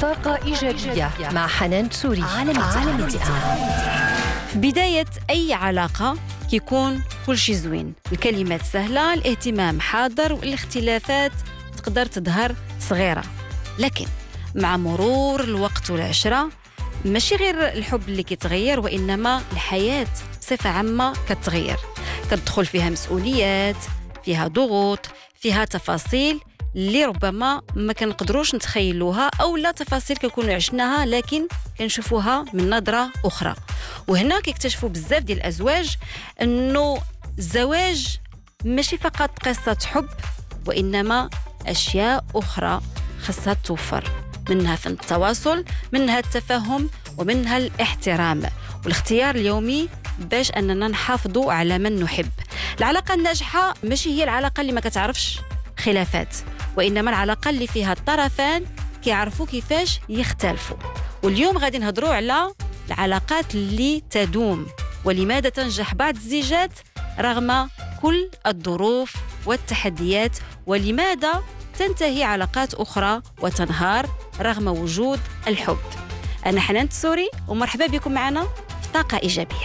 طاقة إيجابية مع حنان تسوري على التعامل. في بداية أي علاقة كيكون كل شيء زوين، الكلمات سهلة، الاهتمام حاضر، والاختلافات تقدر تظهر صغيرة. لكن مع مرور الوقت والعشرة ماشي غير الحب اللي كيتغير، وإنما الحياة بصفة عامة كتغير، كتدخل فيها مسؤوليات، فيها ضغوط، فيها تفاصيل اللي ربما ما كنقدروش نتخيلوها، أو لا تفاصيل كنكونوا عشناها لكن كنشوفوها من نظرة أخرى. وهنا كيكتشفوا بزاف ديال الأزواج أنه الزواج ماشي فقط قصة حب، وإنما أشياء أخرى خاصها توفر، منها فن التواصل، منها التفاهم، ومنها الاحترام والاختيار اليومي باش أننا نحافظوا على من نحب. العلاقة الناجحة ماشي هي العلاقة اللي ما كتعرفش خلافات، وإنما العلاقة اللي فيها الطرفان كيعرفوا كيفاش يختلفوا. واليوم غادي نهضروا على العلاقات اللي تدوم، ولماذا تنجح بعض الزيجات رغم كل الظروف والتحديات، ولماذا تنتهي علاقات أخرى وتنهار رغم وجود الحب. أنا حنان تسوري، ومرحبا بكم معنا في طاقة إيجابية.